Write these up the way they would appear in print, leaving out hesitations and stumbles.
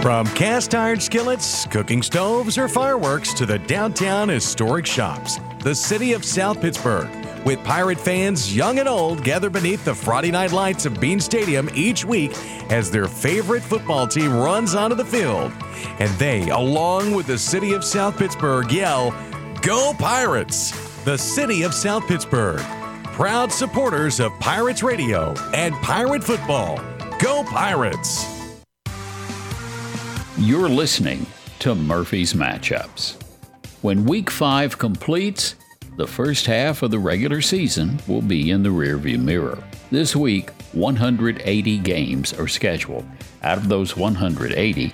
From cast iron skillets, cooking stoves, or fireworks to the downtown historic shops, the city of South Pittsburgh, with Pirate fans young and old, gather beneath the Friday night lights of Bean Stadium each week as their favorite football team runs onto the field. And they, along with the city of South Pittsburgh, yell, "Go Pirates!" The city of South Pittsburgh, proud supporters of Pirates Radio and Pirate Football. Go Pirates! You're listening to Murphy's Matchups. When Week 5 completes, the first half of the regular season will be in the rearview mirror. This week, 180 games are scheduled. Out of those 180,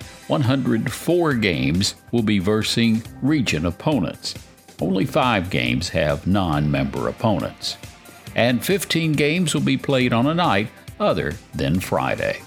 104 games will be versing region opponents. Only 5 games have non-member opponents. And 15 games will be played on a night other than Friday.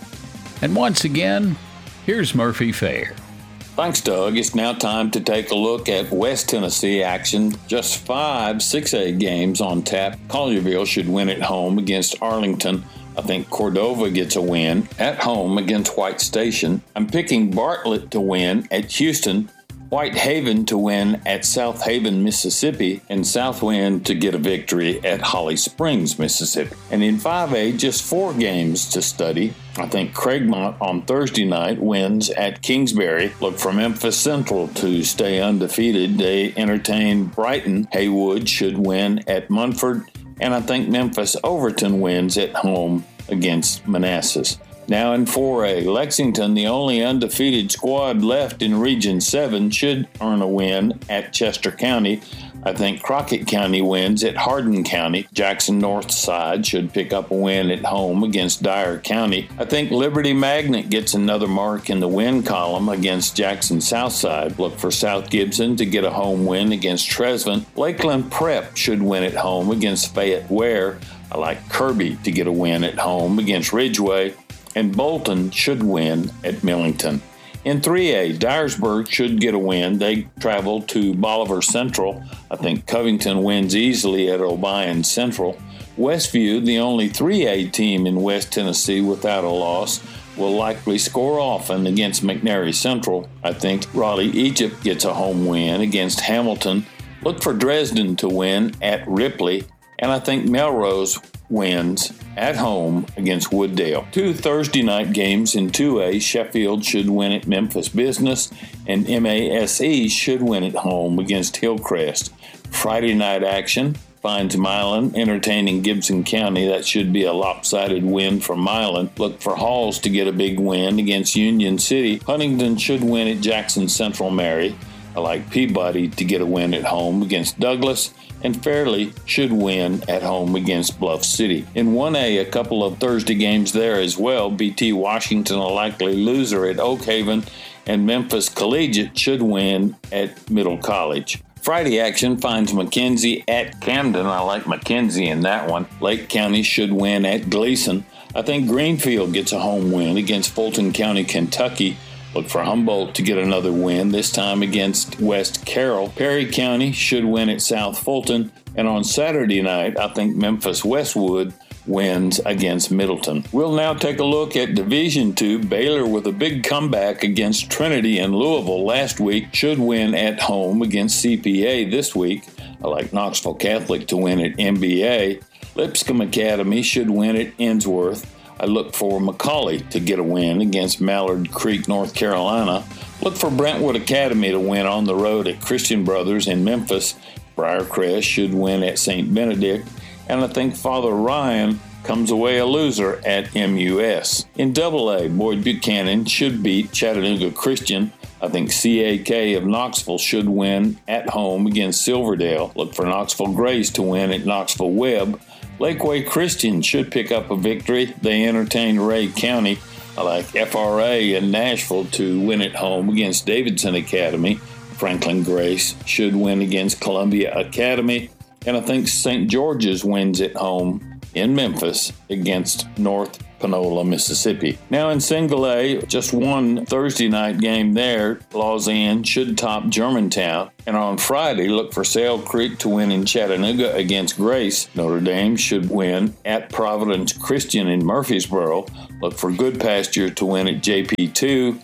And once again, here's Murphy Fair. Thanks, Doug. It's now time to take a look at West Tennessee action. Just 5 6A games on tap. Collierville should win at home against Arlington. I think Cordova gets a win at home against White Station. I'm picking Bartlett to win at Houston, Whitehaven to win at South Haven, Mississippi, and Southwind to get a victory at Holly Springs, Mississippi. And in 5A, just 4 games to study. I think Craigmont on Thursday night wins at Kingsbury. Look for Memphis Central to stay undefeated. They entertain Brighton. Haywood should win at Munford. And I think Memphis Overton wins at home against Manassas. Now in 4A, Lexington, the only undefeated squad left in Region 7, should earn a win at Chester County. I think Crockett County wins at Hardin County. Jackson North Side should pick up a win at home against Dyer County. I think Liberty Magnet gets another mark in the win column against Jackson Southside. Look for South Gibson to get a home win against Tresvant. Lakeland Prep should win at home against Fayette Ware. I like Kirby to get a win at home against Ridgeway. And Bolton should win at Millington. In 3A, Dyersburg should get a win. They travel to Bolivar Central. I think Covington wins easily at Obion Central. Westview, the only 3A team in West Tennessee without a loss, will likely score often against McNary Central. I think Raleigh Egypt gets a home win against Hamilton. Look for Dresden to win at Ripley. And I think Melrose wins at home against Wooddale. 2 Thursday night games in 2A. Sheffield should win at Memphis Business, and MASE should win at home against Hillcrest. Friday night action finds Milan entertaining Gibson County. That should be a lopsided win for Milan. Look for Halls to get a big win against Union City. Huntington should win at Jackson Central Mary. I like Peabody to get a win at home against Douglas, and Fairleigh should win at home against Bluff City. In 1A, a couple of Thursday games there as well. BT Washington, a likely loser at Oak Haven, and Memphis Collegiate should win at Middle College. Friday action finds McKenzie at Camden. I like McKenzie in that one. Lake County should win at Gleason. I think Greenfield gets a home win against Fulton County, Kentucky. Look for Humboldt to get another win, this time against West Carroll. Perry County should win at South Fulton. And on Saturday night, I think Memphis Westwood wins against Middleton. We'll now take a look at Division II. Baylor, with a big comeback against Trinity and Louisville last week, should win at home against CPA this week. I like Knoxville Catholic to win at MBA. Lipscomb Academy should win at Ensworth. I look for McCauley to get a win against Mallard Creek, North Carolina. Look for Brentwood Academy to win on the road at Christian Brothers in Memphis. Briarcrest should win at St. Benedict. And I think Father Ryan comes away a loser at MUS. In AA, Boyd Buchanan should beat Chattanooga Christian. I think CAK of Knoxville should win at home against Silverdale. Look for Knoxville Grace to win at Knoxville Webb. Lakeway Christian should pick up a victory. They entertain Ray County. I like FRA in Nashville to win at home against Davidson Academy. Franklin Grace should win against Columbia Academy. And I think St. George's wins at home in Memphis against North Panola, Mississippi. Now in Single A, just one Thursday night game there. Lausanne should top Germantown. And on Friday, look for Sale Creek to win in Chattanooga against Grace. Notre Dame should win at Providence Christian in Murfreesboro. Look for Good Pasture to win at JP2.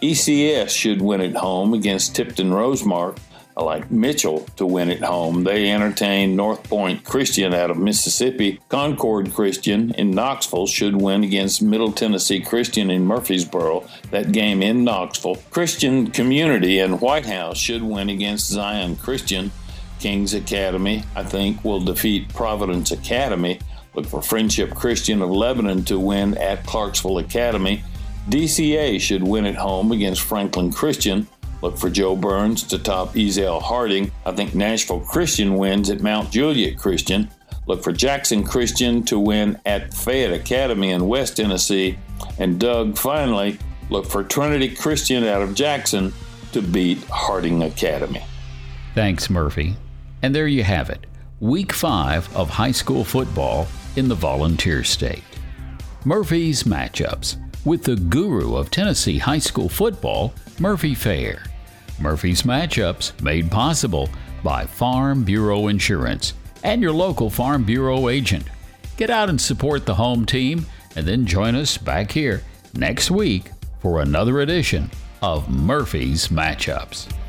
ECS should win at home against Tipton Rosemark. I like Mitchell to win at home. They entertain North Point Christian out of Mississippi. Concord Christian in Knoxville should win against Middle Tennessee Christian in Murfreesboro. That game in Knoxville. Christian Community in White House should win against Zion Christian. Kings Academy, I think, will defeat Providence Academy. Look for Friendship Christian of Lebanon to win at Clarksville Academy. DCA should win at home against Franklin Christian. Look for Joe Burns to top Ezel Harding. I think Nashville Christian wins at Mount Juliet Christian. Look for Jackson Christian to win at Fayette Academy in West Tennessee. And Doug, finally, look for Trinity Christian out of Jackson to beat Harding Academy. Thanks, Murphy. And there you have it, Week 5 of high school football in the Volunteer State. Murphy's Matchups with the guru of Tennessee high school football, Murphy Fair. Murphy's Matchups made possible by Farm Bureau Insurance and your local Farm Bureau agent. Get out and support the home team and then join us back here next week for another edition of Murphy's Matchups.